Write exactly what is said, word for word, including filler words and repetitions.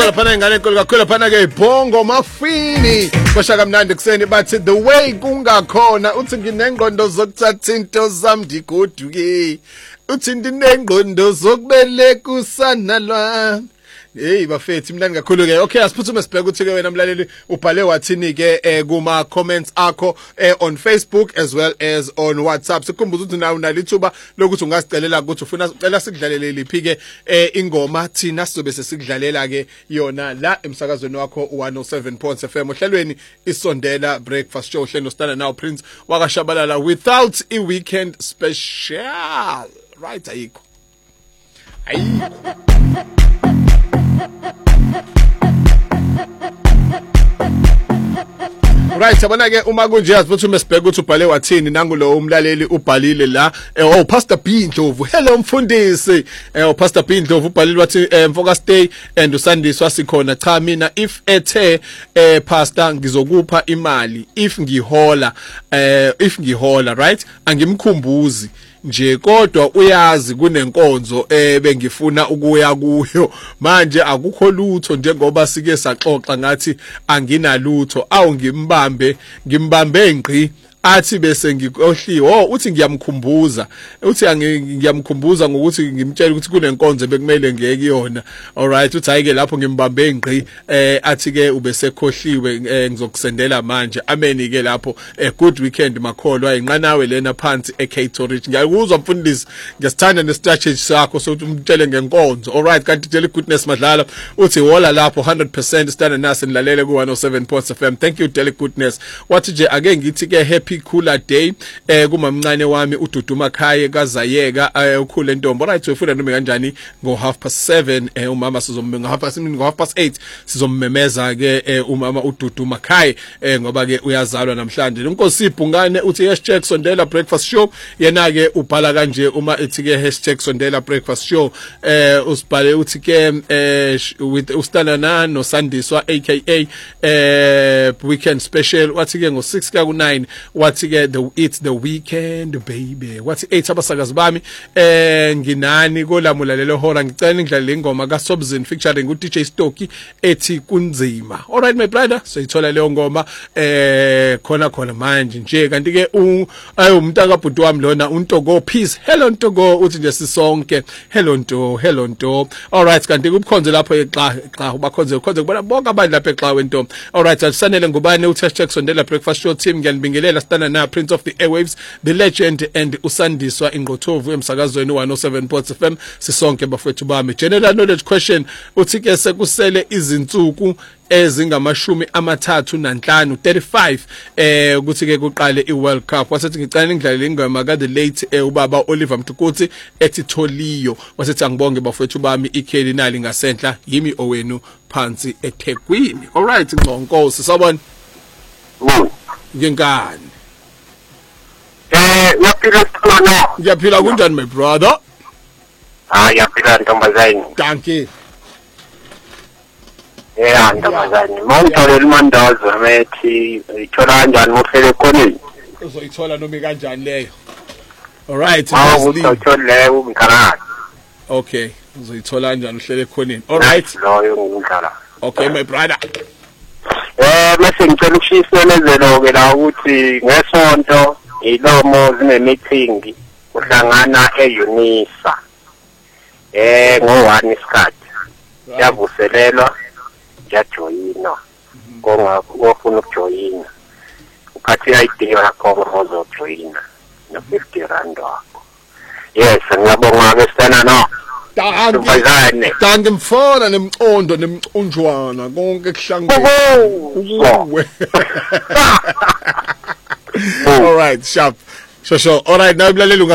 Sizwa phana ingane enkulu kakhulu phana ke ibhongo mafini. Kwasha kamnandi kuseni bathi the way kungakhona uthi nginengqondo zokuthatha into zami ndiguduke. Uthi ndinengqondo zokubeleka usana lwami. Hey bafethi mnandi kakhulu ke. Okay, asiphuthume sibheke ukuthi ke wena mlaleli ubhale wathini ke eh, kuma comments akho eh, on Facebook as well as on WhatsApp. Sikhumbuza ukuthi nawe unalithuba lokuthi ungasicelela ukuthi ufuna ucela sikudlalele liphi ke eh, ingoma thina sizobe sesikudlalela ke yona la emsakazweni wakho one oh seven point seven F M ohlelweni isondela breakfast show hlelo stana now Prince wakashabalala without a weekend special. Right ayikho. Ayi. Right, abona ke uma kunje asibuthi umesibheke ukuthi ubhale wathini nangulo umlaleli ubhalile la eh, oh Pastor B Ndlovu. Hello mfundisi. Eh oh Pastor B Ndlovu ubhalile wathi eh, mfoka stay and usandiswa sikhona cha mina if ethe eh pastor ngizokupha imali if ngihola eh if ngihola right angimkhumbuzi nje kodwa uyazi kunenkonzo ebengifuna ukuya kuyo manje akukho lutho njengoba sike saxoxa ngathi anginalutho awu ngimbambe ngimbambe ngqi athi bese ngikohliwe oh uthi ngiyamkhumbuza uthi ngiyamkhumbuza ngokuthi ngimtshela ukuthi kunenkonzo bekumele ngeke yona alright uthi ayike lapho ngimbambe ngqi eh athi ke ubesekhohliwe ngizokusendela manje amen ke lapho a good weekend makholwa inqanawe lena phansi eCatorich ngiyakuzwa mfundisi ngesithanda nestrategy sakho sokuthi umtshele ngenkonzo alright kanti tell goodness madlala uthi wola lapho one hundred percent stand nasi nilalele ku one oh seven point seven F M thank you tell goodness wathi nje ake ngithi ke happy cooler day eh kumamncane wami ududuma khaya kazayeka ukhule ntombo right wefuna noma kanjani ngo half past seven eh umama sizommenga half past ngo half past eight sizommemeza ke umama ududuma khaya eh ngoba ke uyazalwa namhlanje inkosi ibhungane uthi hashtag sondela breakfast show yena ke ubhala kanje uma ethi ke hashtag sondela breakfast show eh usibhale uthi ke eh with ustanana no Sandiswa aka eh weekend special wathi ke ngo six ka ku nine wathi ke the it's the weekend baby wathi eight abasakazi bami eh nginani kolamula lelo hora ngicela ngidlale ingoma ka Sobzin featuring u D J Stocky ethi kunzima alright my brother so ithola leyo ngoma eh khona khona manje nje kanti ke ayi umntaka bhuti wami lona uNtogo peace hello Ntogo uthi nje sisonke hello Nto hello Nto alright kanti kubukhonze lapho exa xa ubakhonze ukhonze kubona bonke abantu lapha exa wento alright asisanele ngubani uthi hashtag sondela breakfast show team ngiyanibingelela stana na Prince of the Airwaves the legend and usandiswa ingqothovu emsakazweni one oh seven point seven F M sisonke bafethu bami general knowledge question uthi ke sekusele izinsuku ezingamashumi amathathu nanhlanu thirty-five eh ukuthi ke kuqale iWorld Cup wasethi ngicela ngidlale ingoma ka the late eh, ubaba Oliver Mthukutsi ethi Tholiyo wasethi angibonge bafethu bami ikheli nali ngasenhla yimi owenu phansi eThekwini alright ngconkosi sabona ngengani eh yaphila khona yaphila kunjani my brother ah yaphila ntombazane thank you yeah ntombazane mawuthola imandazo methi ithola kanjani muhlele khona uzoyithola noma kanjani leyo alright awuthola umkharana okay uzoyithola kanjani uhlele khoneni alright loyo ngidlala okay my brother eh mase ngicela ukushiselezelo ke la ukuthi ngesonto ilomo zine meeting uhlangana eUnisa eh ngo one isikhathi yavuselelwa yajoyina konga ufuna ukujoyina ukhathi I D yakho uzojoyina no fifty rand wakho yes ngiyabonga ke sitana no Danke, danke mfana nemcondo nemconjwana konke kuhlangene. All right, sharp. So so all right now mlaleli